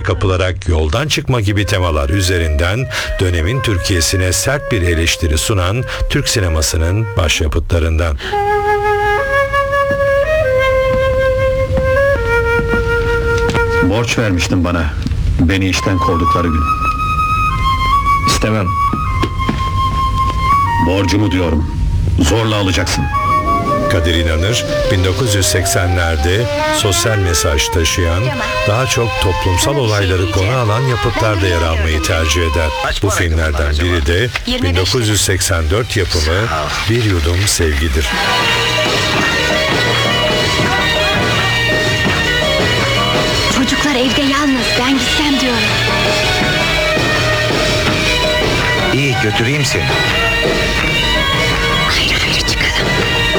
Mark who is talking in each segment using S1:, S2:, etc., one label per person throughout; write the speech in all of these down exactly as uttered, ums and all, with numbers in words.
S1: kapılarak yoldan çıkma gibi temalar üzerinden dönemin Türkiye'sine sert bir eleştiri sunan Türk sinemasının başyapıtlarından.
S2: Borç vermiştin bana, beni işten kovdukları gün.
S3: İstemem.
S2: Borcumu diyorum, zorla alacaksın.
S1: Kadir İnanır, bin dokuz yüz seksenlerde sosyal mesaj taşıyan, daha çok toplumsal olayları konu alan yapıtlarda yer almayı tercih eder. Bu filmlerden biri de bin dokuz yüz seksen dört yapımı Bir Yudum Sevgidir.
S4: Çocuklar evde yalnız, ben gitsem diyorum.
S3: İyi, götüreyim seni.
S4: Hayır hayır, çıkalım.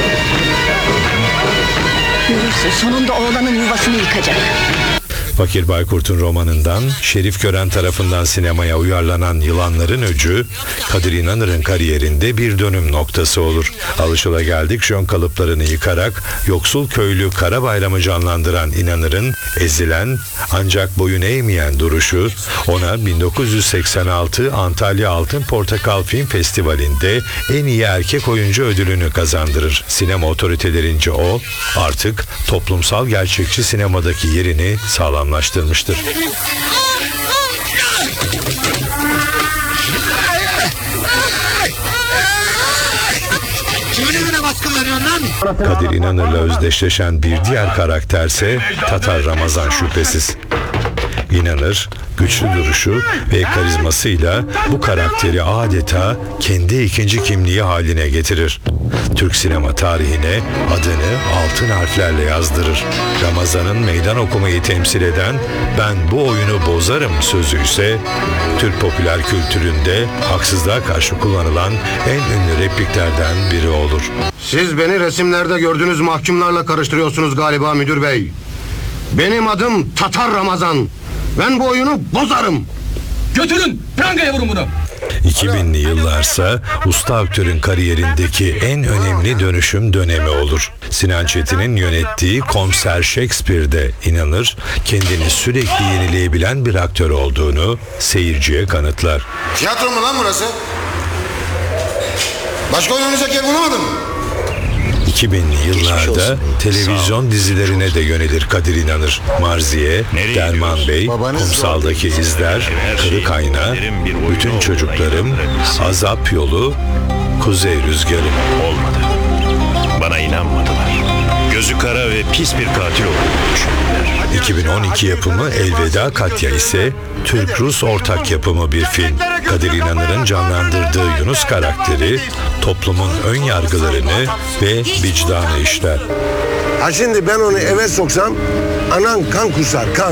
S4: Görürsün, sonunda oğlanın yuvasını yıkacak.
S1: Fakir Baykurt'un romanından Şerif Gören tarafından sinemaya uyarlanan Yılanların Öcü, Kadir İnanır'ın kariyerinde bir dönüm noktası olur. Alışılageldik jön kalıplarını yıkarak yoksul köylü Karabayram'ı canlandıran İnanır'ın ezilen ancak boyun eğmeyen duruşu ona bin dokuz yüz seksen altı Antalya Altın Portakal Film Festivali'nde en iyi erkek oyuncu ödülünü kazandırır. Sinema otoritelerince o artık toplumsal gerçekçi sinemadaki yerini sağlamlaştırmıştır. Kadir İnanır'la özdeşleşen bir diğer karakterse Tatar Ramazan şüphesiz. İnanır, güçlü duruşu ve karizmasıyla bu karakteri adeta kendi ikinci kimliği haline getirir. Türk sinema tarihine adını altın harflerle yazdırır. Ramazan'ın meydan okumayı temsil eden "Ben bu oyunu bozarım" sözü ise Türk popüler kültüründe haksızlığa karşı kullanılan en ünlü repliklerden biri olur.
S5: Siz beni resimlerde gördüğünüz mahkumlarla karıştırıyorsunuz galiba müdür bey. Benim adım Tatar Ramazan. Ben bu oyunu bozarım.
S6: Götürün, prangaya vurun bunu.
S1: iki binli yıllarsa usta aktörün kariyerindeki en önemli dönüşüm dönemi olur. Sinan Çetin'in yönettiği Komiser Shakespeare'de İnanır, kendini sürekli yenileyebilen bir aktör olduğunu seyirciye kanıtlar.
S5: Tiyatro mu lan burası? Başka oynanacak yer bulamadın mı?
S1: iki binli yıllarda televizyon dizilerine de yönelir Kadir İnanır. Marziye, Derman Bey, Kumsal'daki İzler, Kırık Ayna, Bütün Çocuklarım, Azap Yolu, Kuzey Rüzgarı.
S7: Olmadı. Bana inanmadılar. Gözü kara ve pis bir katil olduğunu düşündüler.
S1: iki bin on iki yapımı Elveda Katya ise Türk-Rus ortak yapımı bir film. Kadir İnanır'ın canlandırdığı Yunus karakteri toplumun ön yargılarını ve vicdanı işler.
S8: Ha şimdi ben onu eve soksam anan kan kusar, kan.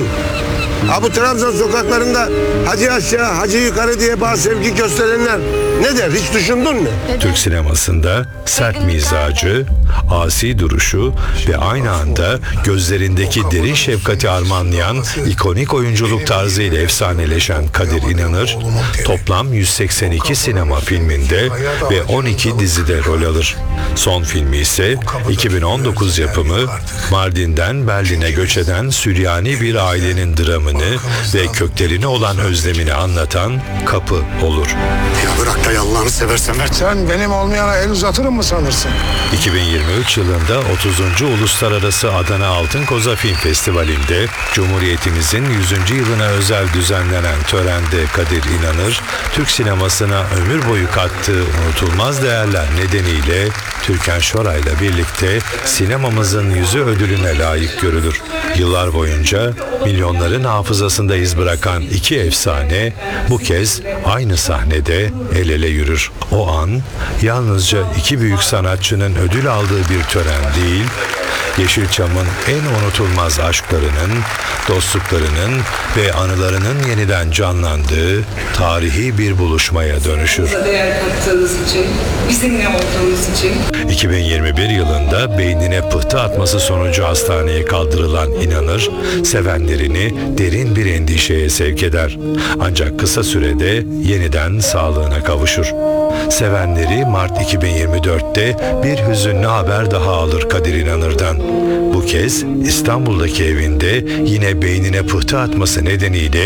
S8: Ha bu Trabzon sokaklarında hacı aşağı hacı yukarı diye bana sevgi gösterenler ne der, hiç düşündün mü?
S1: Türk sinemasında sert mizacı, asi duruşu ve aynı anda gözlerindeki derin şefkati armağanlayan ikonik oyunculuk tarzıyla efsaneleşen Kadir İnanır, toplam yüz seksen iki sinema filminde ve on iki dizide rol alır. Son filmi ise iki bin on dokuz yapımı Mardin'den Berlin'e göç eden Süryani bir ailenin dramını ve köklerine olan özlemini anlatan Kapı olur.
S8: Ya bırak da Allah'ını seversen ver. Sen benim olmayana el uzatırım mı sanırsın?
S1: iki bin yirmi üç yılında otuzuncu Uluslararası Adana Altın Koza Film Festivali'nde Cumhuriyetimizin yüzüncü yılına özel düzenlenen törende Kadir İnanır, Türk sinemasına ömür boyu kattığı unutulmaz değerler nedeniyle Türkan Şoray'la birlikte sinemamızın yüzü ödülüne layık görülür. Yıllar boyunca milyonların hafızasında iz bırakan iki efsane bu kez aynı sahnede el ele yürür. O an yalnızca iki büyük sanatçının ödül aldığı bir tören değil, Yeşilçam'ın en unutulmaz aşklarının, dostluklarının ve anılarının yeniden canlandığı tarihi bir buluşmaya dönüşür.
S9: Değer kattığınız için, bizimle olduğunuz için.
S1: iki bin yirmi bir yılında beynine pıhtı atması sonucu hastaneye kaldırılan İnanır, sevenlerini derin bir endişeye sevk eder. Ancak kısa sürede yeniden sağlığına kavuşur. Sevenleri Mart iki bin yirmi dörtte bir hüzünlü haber daha alır Kadir İnanır'dan. Bu kez İstanbul'daki evinde yine beynine pıhtı atması nedeniyle